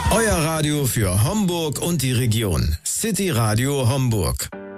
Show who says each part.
Speaker 1: Euer Radio für Homburg und die Region. City Radio Homburg.